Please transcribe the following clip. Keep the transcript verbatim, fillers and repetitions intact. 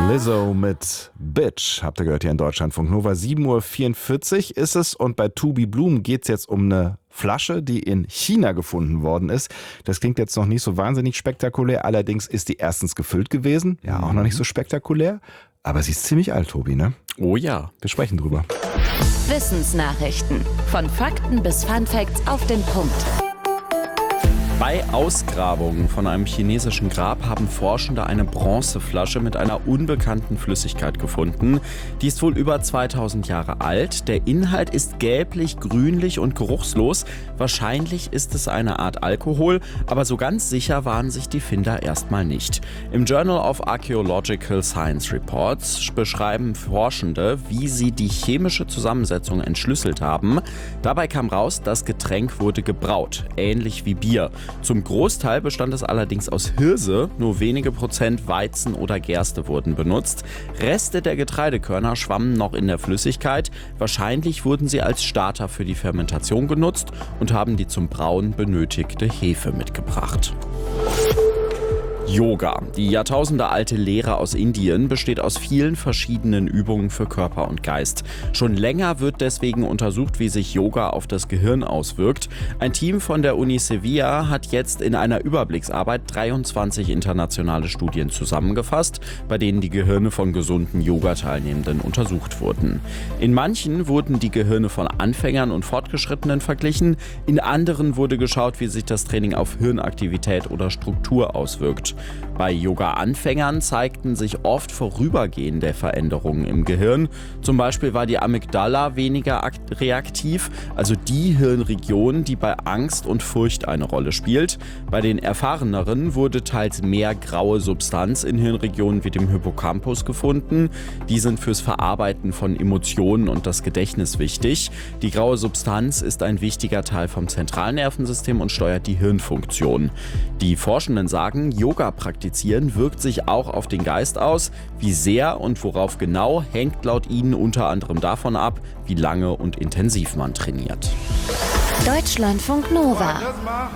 Lizzo mit Bitch, habt ihr gehört hier in Deutschlandfunk Nova. sieben Uhr vierundvierzig ist es und bei To Be Bloom geht es jetzt um eine Flasche, die in China gefunden worden ist. Das klingt jetzt noch nicht so wahnsinnig spektakulär, allerdings ist die erstens gefüllt gewesen, ja auch noch nicht so spektakulär, aber sie ist ziemlich alt, Tobi, ne? Oh ja. Wir sprechen drüber. Wissensnachrichten. Von Fakten bis Funfacts auf den Punkt. Bei Ausgrabungen von einem chinesischen Grab haben Forschende eine Bronzeflasche mit einer unbekannten Flüssigkeit gefunden. Die ist wohl über zweitausend Jahre alt. Der Inhalt ist gelblich, grünlich und geruchslos. Wahrscheinlich ist es eine Art Alkohol, aber so ganz sicher waren sich die Finder erstmal nicht. Im Journal of Archaeological Science Reports beschreiben Forschende, wie sie die chemische Zusammensetzung entschlüsselt haben. Dabei kam raus, das Getränk wurde gebraut, ähnlich wie Bier. Zum Großteil bestand es allerdings aus Hirse, nur wenige Prozent Weizen oder Gerste wurden benutzt. Reste der Getreidekörner schwammen noch in der Flüssigkeit. Wahrscheinlich wurden sie als Starter für die Fermentation genutzt und haben die zum Brauen benötigte Hefe mitgebracht. Yoga. Die jahrtausendealte Lehre aus Indien besteht aus vielen verschiedenen Übungen für Körper und Geist. Schon länger wird deswegen untersucht, wie sich Yoga auf das Gehirn auswirkt. Ein Team von der Uni Sevilla hat jetzt in einer Überblicksarbeit dreiundzwanzig internationale Studien zusammengefasst, bei denen die Gehirne von gesunden Yoga-Teilnehmenden untersucht wurden. In manchen wurden die Gehirne von Anfängern und Fortgeschrittenen verglichen, in anderen wurde geschaut, wie sich das Training auf Hirnaktivität oder Struktur auswirkt. Bei Yoga-Anfängern zeigten sich oft vorübergehende Veränderungen im Gehirn. Zum Beispiel war die Amygdala weniger reaktiv, also die Hirnregion, die bei Angst und Furcht eine Rolle spielt. Bei den Erfahreneren wurde teils mehr graue Substanz in Hirnregionen wie dem Hippocampus gefunden. Die sind fürs Verarbeiten von Emotionen und das Gedächtnis wichtig. Die graue Substanz ist ein wichtiger Teil vom Zentralnervensystem und steuert die Hirnfunktion. Die Forschenden sagen, Yoga praktizieren wirkt sich auch auf den Geist aus. Wie sehr und worauf genau, hängt laut ihnen unter anderem davon ab, wie lange und intensiv man trainiert. Deutschlandfunk Nova.